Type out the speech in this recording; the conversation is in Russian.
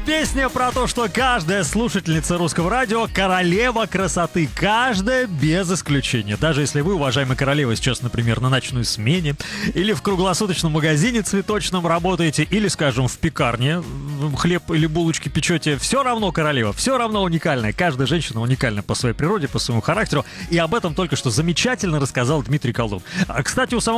Песня про то, что каждая слушательница русского радио королева красоты. Каждая без исключения. Даже если вы, уважаемая королева, сейчас, например, на ночной смене, или в круглосуточном магазине цветочном работаете, или, скажем, в пекарне хлеб или булочки печете, все равно королева, все равно уникальная. Каждая женщина уникальна по своей природе, по своему характеру. И об этом только что замечательно рассказал Дмитрий Колдун. Кстати, у самого